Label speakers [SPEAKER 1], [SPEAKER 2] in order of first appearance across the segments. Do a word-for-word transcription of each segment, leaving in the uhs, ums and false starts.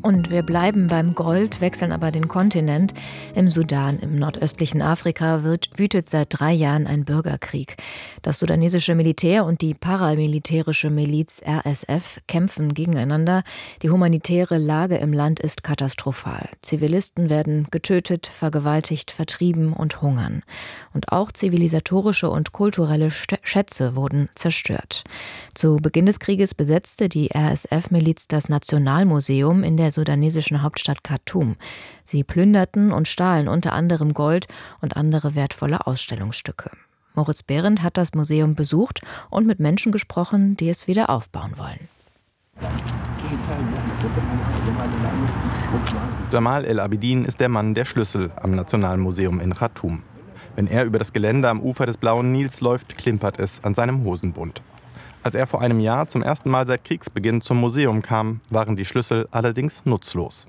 [SPEAKER 1] Und wir bleiben beim Gold, wechseln aber den Kontinent. Im Sudan, im nordöstlichen Afrika, wird, wütet seit drei Jahren ein Bürgerkrieg. Das sudanesische Militär und die paramilitärische Miliz R S F kämpfen gegeneinander. Die humanitäre Lage im Land ist katastrophal. Zivilisten werden getötet, vergewaltigt, vertrieben und hungern. Und auch zivilisatorische und kulturelle Schätze wurden zerstört. Zu Beginn des Krieges besetzte die R S F-Miliz das Nationalmuseum in der sudanesischen Hauptstadt Khartoum. Sie plünderten und stahlen unter anderem Gold und andere wertvolle Ausstellungsstücke. Moritz Behrendt hat das Museum besucht und mit Menschen gesprochen, die es wieder aufbauen wollen.
[SPEAKER 2] Jamal El-Abidin ist der Mann der Schlüssel am Nationalmuseum in Khartoum. Wenn er über das Gelände am Ufer des Blauen Nils läuft, klimpert es an seinem Hosenbund. Als er vor einem Jahr zum ersten Mal seit Kriegsbeginn zum Museum kam, waren die Schlüssel allerdings nutzlos.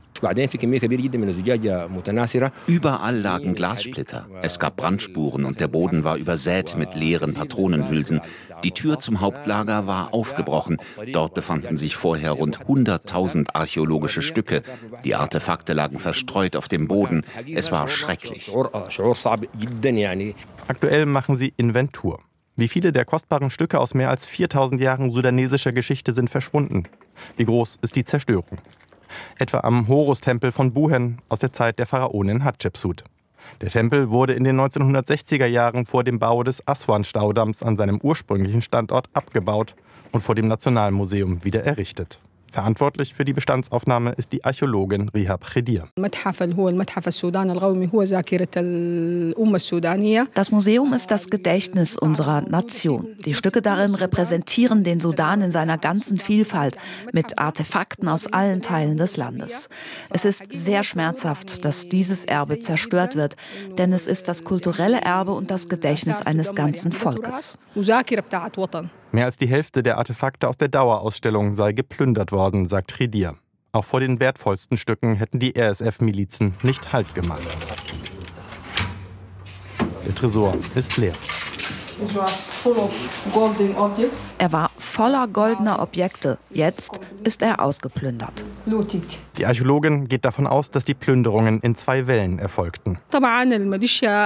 [SPEAKER 3] Überall lagen Glassplitter. Es gab Brandspuren und der Boden war übersät mit leeren Patronenhülsen. Die Tür zum Hauptlager war aufgebrochen. Dort befanden sich vorher rund hunderttausend archäologische Stücke. Die Artefakte lagen verstreut auf dem Boden. Es war schrecklich.
[SPEAKER 2] Aktuell machen sie Inventur. Wie viele der kostbaren Stücke aus mehr als viertausend Jahren sudanesischer Geschichte sind verschwunden? Wie groß ist die Zerstörung? Etwa am Horus-Tempel von Buhen aus der Zeit der Pharaonin Hatschepsut. Der Tempel wurde in den neunzehnhundertsechziger Jahren vor dem Bau des Aswan-Staudamms an seinem ursprünglichen Standort abgebaut und vor dem Nationalmuseum wieder errichtet. Verantwortlich für die Bestandsaufnahme ist die Archäologin Rihab Chedir.
[SPEAKER 4] Das Museum ist das Gedächtnis unserer Nation. Die Stücke darin repräsentieren den Sudan in seiner ganzen Vielfalt mit Artefakten aus allen Teilen des Landes. Es ist sehr schmerzhaft, dass dieses Erbe zerstört wird, denn es ist das kulturelle Erbe und das Gedächtnis eines ganzen Volkes.
[SPEAKER 2] Mehr als die Hälfte der Artefakte aus der Dauerausstellung sei geplündert worden, sagt Chedir. Auch vor den wertvollsten Stücken hätten die R S F-Milizen nicht Halt gemacht. Der Tresor ist leer.
[SPEAKER 4] Er war voller goldener Objekte. Jetzt ist er ausgeplündert.
[SPEAKER 2] Die Archäologin geht davon aus, dass die Plünderungen in zwei Wellen erfolgten.